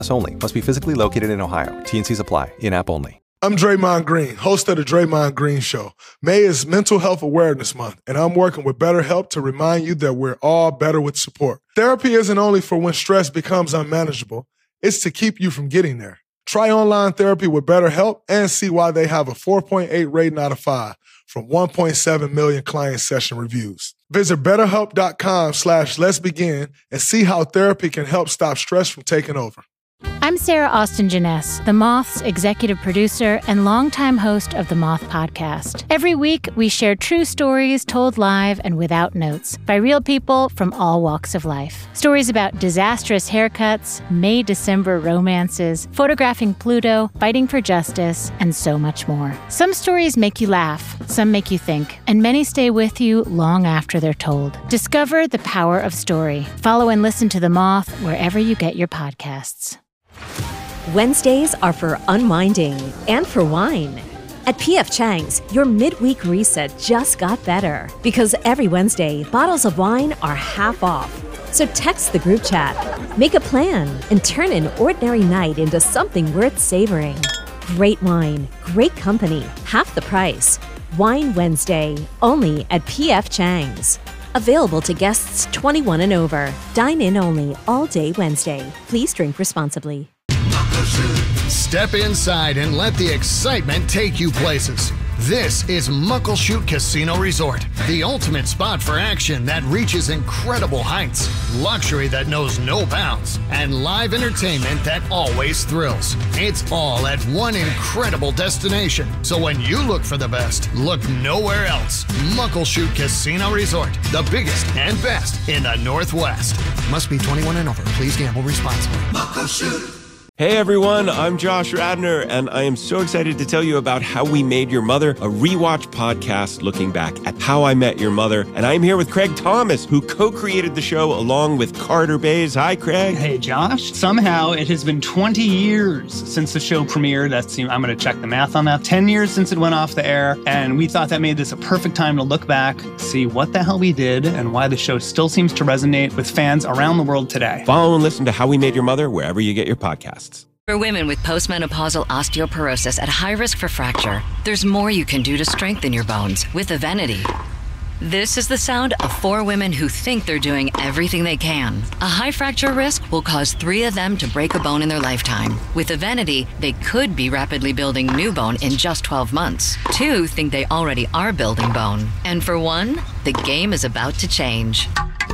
only. Must be physically located in Ohio. T&Cs apply. In-app only. I'm Draymond Green, host of The Draymond Green Show. May is Mental Health Awareness Month, and I'm working with BetterHelp to remind you that we're all better with support. Therapy isn't only for when stress becomes unmanageable. It's to keep you from getting there. Try online therapy with BetterHelp and see why they have a 4.8 rating out of 5 from 1.7 million client session reviews. Visit BetterHelp.com/let'sbegin and see how therapy can help stop stress from taking over. I'm Sarah Austin Jeunesse, The Moth's executive producer and longtime host of The Moth Podcast. Every week, we share true stories told live and without notes by real people from all walks of life. Stories about disastrous haircuts, May-December romances, photographing Pluto, fighting for justice, and so much more. Some stories make you laugh, some make you think, and many stay with you long after they're told. Discover the power of story. Follow and listen to The Moth wherever you get your podcasts. Wednesdays are for unwinding and for wine. At P.F. Chang's, your midweek reset just got better because every Wednesday, bottles of wine are half off. So text the group chat, make a plan, and turn an ordinary night into something worth savoring. Great wine, great company, half the price. Wine Wednesday, only at P.F. Chang's. Available to guests 21 and over. Dine in only all day Wednesday. Please drink responsibly. Step inside and let the excitement take you places. This is Muckleshoot Casino Resort, the ultimate spot for action that reaches incredible heights, luxury that knows no bounds, and live entertainment that always thrills. It's all at one incredible destination. So when you look for the best, look nowhere else. Muckleshoot Casino Resort, the biggest and best in the Northwest. Must be 21 and over. Please gamble responsibly. Muckleshoot. Hey everyone, I'm Josh Radnor, and I am so excited to tell you about How We Made Your Mother, a rewatch podcast looking back at How I Met Your Mother. And I'm here with Craig Thomas, who co-created the show along with Carter Bays. Hi, Craig. Hey, Josh. Somehow it has been 20 years since the show premiered. I'm going to check the math on that. 10 years since it went off the air, and we thought that made this a perfect time to look back, see what the hell we did, and why the show still seems to resonate with fans around the world today. Follow and listen to How We Made Your Mother wherever you get your podcasts. For women with postmenopausal osteoporosis at high risk for fracture, there's more you can do to strengthen your bones with Evenity. This is the sound of 4 women who think they're doing everything they can. A high fracture risk will cause 3 of them to break a bone in their lifetime. With Evenity, they could be rapidly building new bone in just 12 months. 2 think they already are building bone. And for 1, the game is about to change.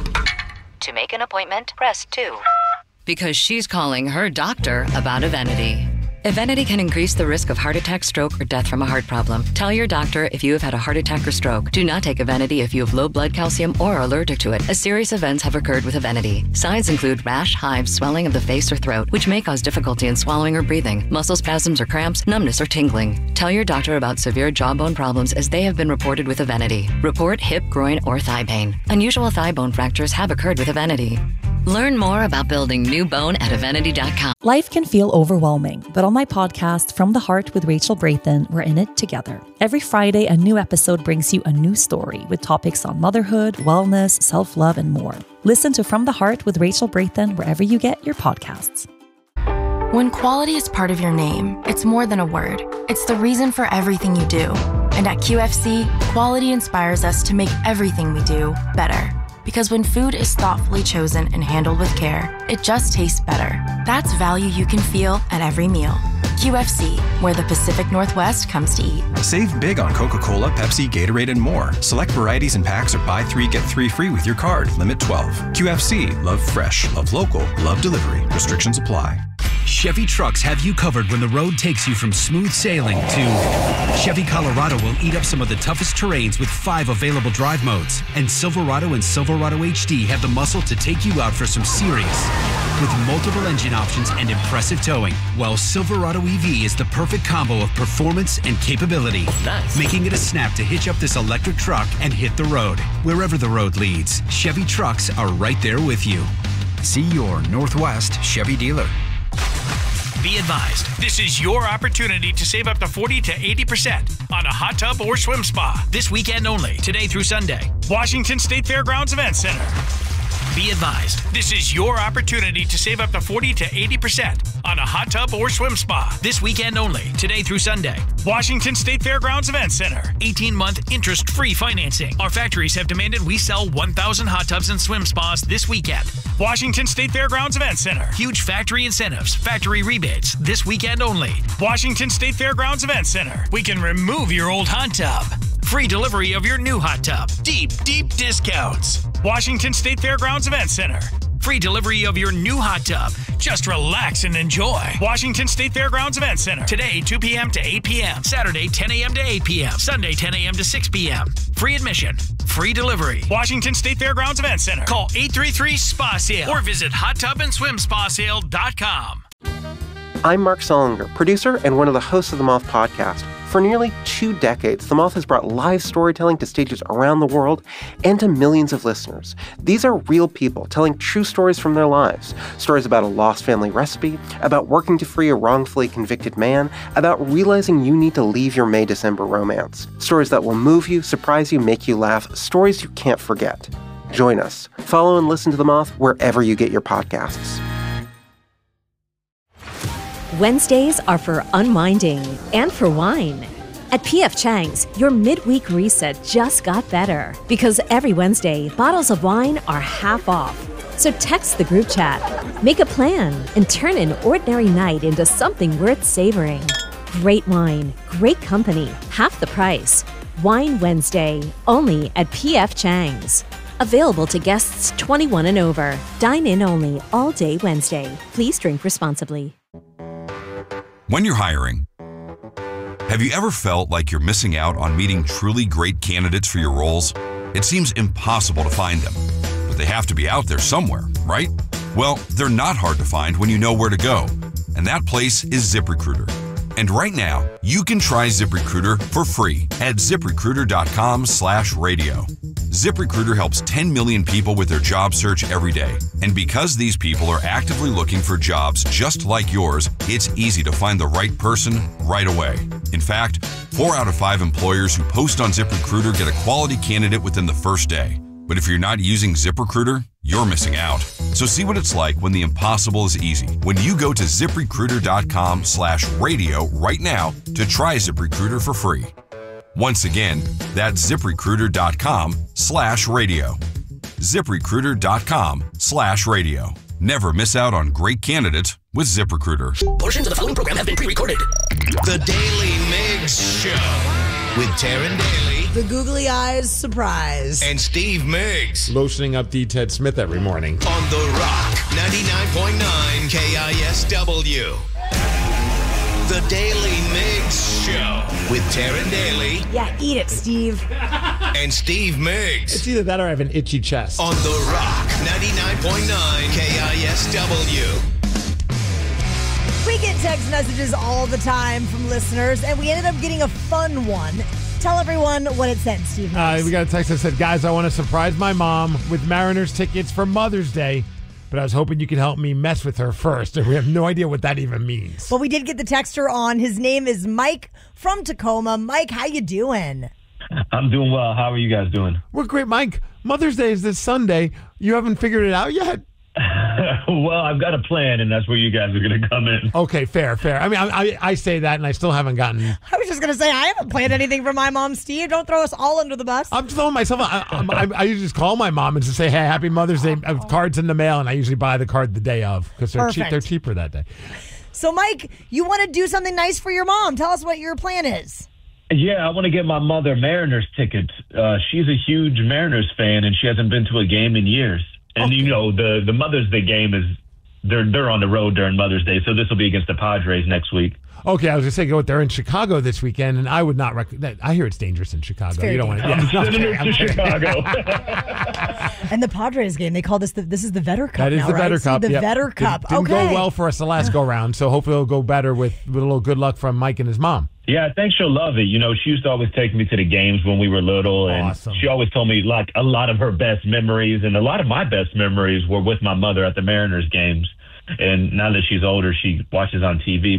To make an appointment, press 2. Because she's calling her doctor about Evenity. Evenity can increase the risk of heart attack, stroke, or death from a heart problem. Tell your doctor if you have had a heart attack or stroke. Do not take Evenity if you have low blood calcium or are allergic to it, as serious events have occurred with Evenity. Signs include rash, hives, swelling of the face or throat, which may cause difficulty in swallowing or breathing, muscle spasms or cramps, numbness or tingling. Tell your doctor about severe jawbone problems as they have been reported with Evenity. Report hip, groin, or thigh pain. Unusual thigh bone fractures have occurred with Evenity. Learn more about building new bone at Evenity.com. Life can feel overwhelming, but on my podcast, From the Heart with Rachel Braithen, we're in it together. Every Friday, a new episode brings you a new story with topics on motherhood, wellness, self-love, and more. Listen to From the Heart with Rachel Braithen wherever you get your podcasts. When quality is part of your name, it's more than a word. It's the reason for everything you do. And at QFC, quality inspires us to make everything we do better. Because when food is thoughtfully chosen and handled with care, it just tastes better. That's value you can feel at every meal. QFC, where the Pacific Northwest comes to eat. Save big on Coca-Cola, Pepsi, Gatorade, and more. Select varieties and packs or buy 3, get 3 free with your card. Limit 12. QFC, love fresh, love local, love delivery. Restrictions apply. Chevy trucks have you covered when the road takes you from smooth sailing to Chevy Colorado will eat up some of the toughest terrains with 5 available drive modes. And Silverado and Silverado HD have the muscle to take you out for some serious. With multiple engine options and impressive towing, while Silverado EV is the perfect combo of performance and capability. Nice. Making it a snap to hitch up this electric truck and hit the road. Wherever the road leads, Chevy trucks are right there with you. See your Northwest Chevy dealer. Be advised, this is your opportunity to save up to 40 to 80% on a hot tub or swim spa. This weekend only, today through Sunday. Washington State Fairgrounds Event Center. Be advised, this is your opportunity to save up to 40 to 80% on a hot tub or swim spa. This weekend only, today through Sunday. Washington State Fairgrounds Event Center. 18-month interest-free financing. Our factories have demanded we sell 1,000 hot tubs and swim spas this weekend. Washington State Fairgrounds Event Center. Huge factory incentives, factory rebates, this weekend only. Washington State Fairgrounds Event Center. We can remove your old hot tub. Free delivery of your new hot tub. Deep, deep discounts. Washington State Fairgrounds Event Center. Free delivery of your new hot tub. Just relax and enjoy. Washington State Fairgrounds Event Center. Today, 2 p.m. to 8 p.m. Saturday, 10 a.m. to 8 p.m. Sunday, 10 a.m. to 6 p.m. Free admission. Free delivery. Washington State Fairgrounds Event Center. Call 833-SPA-SALE or visit hottubandSwimSpaSale.com. I'm Mark Solinger, producer and one of the hosts of the Moth Podcast. For nearly 2 decades, The Moth has brought live storytelling to stages around the world and to millions of listeners. These are real people telling true stories from their lives. Stories about a lost family recipe, about working to free a wrongfully convicted man, about realizing you need to leave your May-December romance. Stories that will move you, surprise you, make you laugh. Stories you can't forget. Join us. Follow and listen to The Moth wherever you get your podcasts. Wednesdays are for unwinding and for wine. At P.F. Chang's, your midweek reset just got better because every Wednesday, bottles of wine are half off. So text the group chat, make a plan, and turn an ordinary night into something worth savoring. Great wine, great company, half the price. Wine Wednesday, only at P.F. Chang's. Available to guests 21 and over. Dine in only all day Wednesday. Please drink responsibly. When you're hiring, have you ever felt like you're missing out on meeting truly great candidates for your roles? It seems impossible to find them, but they have to be out there somewhere, right? Well, they're not hard to find when you know where to go, and that place is ZipRecruiter. And right now, you can try ZipRecruiter for free at ZipRecruiter.com/radio. ZipRecruiter helps 10 million people with their job search every day. And because these people are actively looking for jobs just like yours, it's easy to find the right person right away. In fact, 4 out of 5 employers who post on ZipRecruiter get a quality candidate within the first day. But if you're not using ZipRecruiter, you're missing out. So see what it's like when the impossible is easy. When you go to ZipRecruiter.com/radio right now to try ZipRecruiter for free. Once again, that's ZipRecruiter.com/radio. ZipRecruiter.com/radio. Never miss out on great candidates with ZipRecruiter. Portions of the following program have been pre-recorded. The Daily Migs Show with Taryn Daly. The googly eyes surprise. And Steve Migs. Lotioning up D. Ted Smith every morning. On The Rock, 99.9 KISW. The Daily Migs Show with Taryn Daly. Yeah, eat it, Steve. And Steve Migs. It's either that or I have an itchy chest. On The Rock, 99.9 KISW. We get text messages all the time from listeners, and we ended up getting a fun one. Tell everyone what it said, Steve. We got a text that said, guys, I want to surprise my mom with Mariners tickets for Mother's Day, but I was hoping you could help me mess with her first. And we have no idea what that even means. Well, we did get the texter on. His name is Mike from Tacoma. Mike, how you doing? I'm doing well. How are you guys doing? We're great, Mike. Mother's Day is this Sunday. You haven't figured it out yet? Well, I've got a plan, and that's where you guys are going to come in. Okay, fair. I mean, I say that, and I still haven't gotten... I was just going to say, I haven't planned anything for my mom, Steve. Don't throw us all under the bus. I'm throwing myself... I usually just call my mom and just say, hey, Happy Mother's Day. Cards in the mail, and I usually buy the card the day of because they're cheap. They're cheaper that day. So, Mike, you want to do something nice for your mom. Tell us what your plan is. Yeah, I want to get my mother Mariners tickets. She's a huge Mariners fan, and she hasn't been to a game in years. And, you know, the Mother's Day game is, they're on the road during Mother's Day, so this will be against the Padres next week. Okay, I was going to say, they're in Chicago this weekend, and I would not recommend. I hear it's dangerous in Chicago. You don't want to. I'm sending her to Chicago. And the Padres game, they call this is the Vetter Cup. That is now, the right? Vetter Cup. The Vetter Cup. Didn't go well for us the last go round, so hopefully it'll go better with a little good luck from Mike and his mom. Yeah, I think she'll love it. You know, she used to always take me to the games when we were little, and she always told me like a lot of her best memories, and a lot of my best memories were with my mother at the Mariners games. And now that she's older, she watches on TV, but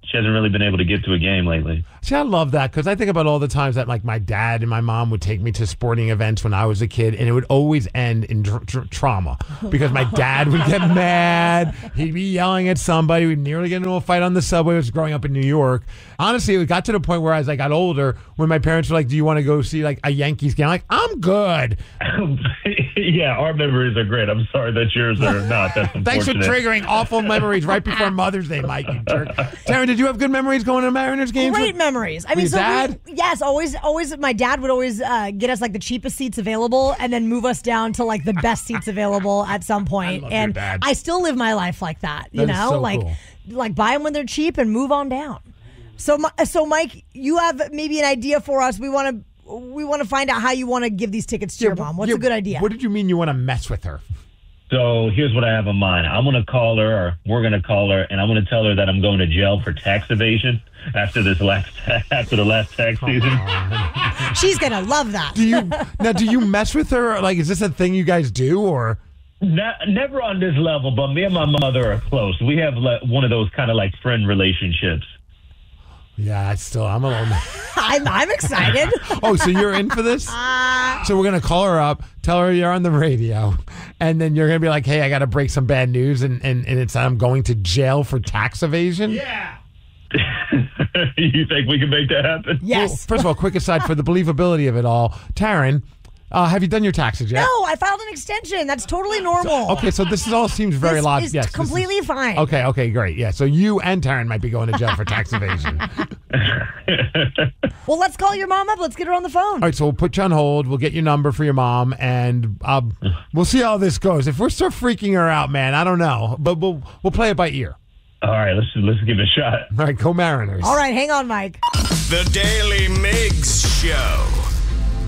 she hasn't really been able to get to a game lately. See, I love that because I think about all the times that like my dad and my mom would take me to sporting events when I was a kid, and it would always end in trauma because my dad would get mad. He'd be yelling at somebody. We'd nearly get into a fight on the subway. I was growing up in New York. Honestly, it got to the point where as I got older, when my parents were like, "Do you want to go see like a Yankees game?" I'm like, "I'm good." Yeah, our memories are great. I'm sorry that yours are not. That's unfortunate. Thanks for triggering awful memories right before Mother's Day, Mike, you jerk. Taryn, did you have good memories going to Mariners games? Great memories. I mean, so dad? yes, always. My dad would always get us like the cheapest seats available, and then move us down to like the best seats available at some point. I love your dad. I still live my life like that. You That is know, so like cool. like buy them when they're cheap and move on down. So Mike, you have maybe an idea for us. We want to find out how you want to give these tickets to your mom. What's a good idea? What did you mean you want to mess with her? So here's what I have in mind. I'm going to call her, or we're going to call her, and I'm going to tell her that I'm going to jail for tax evasion after the last tax season. She's going to love that. Do you mess with her? Like, is this a thing you guys do, or? Never on this level, but me and my mother are close. We have one of those kind of like friend relationships. Yeah, I'm a little. I'm excited. Oh, so you're in for this? So we're gonna call her up, tell her you're on the radio, and then you're gonna be like, "Hey, I got to break some bad news," and it's I'm going to jail for tax evasion. Yeah. You think we can make that happen? Yes. Well, first of all, quick aside for the believability of it all, Taryn. Have you done your taxes yet? No, I filed an extension. That's totally normal. Okay, so this all seems very logical. This is completely fine. Okay, great. Yeah, so you and Taryn might be going to jail for tax evasion. Well, let's call your mom up. Let's get her on the phone. All right, so we'll put you on hold. We'll get your number for your mom, and we'll see how this goes. If we're still freaking her out, man, I don't know, but we'll play it by ear. All right, let's give it a shot. All right, go Mariners. All right, hang on, Mike. The Daily Migs Show.